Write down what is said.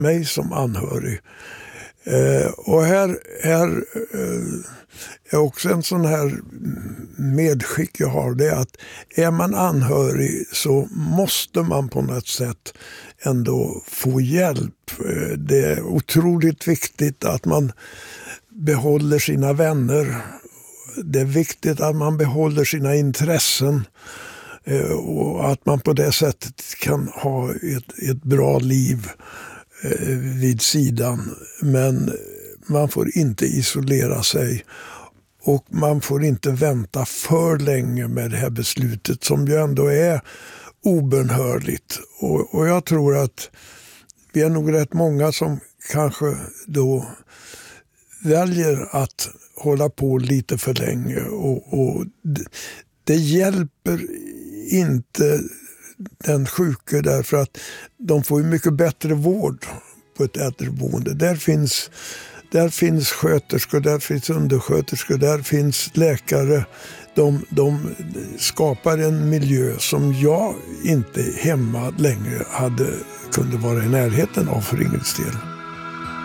mig som anhörig. Och här är också en sån här medskick jag har, det är att är man anhörig så måste man på något sätt ändå få hjälp. Det är otroligt viktigt att man behåller sina vänner. Det är viktigt att man behåller sina intressen och att man på det sättet kan ha ett bra liv vid sidan. Men man får inte isolera sig och man får inte vänta för länge med det här beslutet som ju ändå är obönhörligt. Och jag tror att vi är nog rätt många som kanske då väljer att hålla på lite för länge och det hjälper inte den sjuke därför att de får ju mycket bättre vård på ett äldreboende. Där finns sköterskor, där finns undersköterskor, där finns läkare. De skapar en miljö som jag inte hemma längre kunde vara i närheten av för ingen del.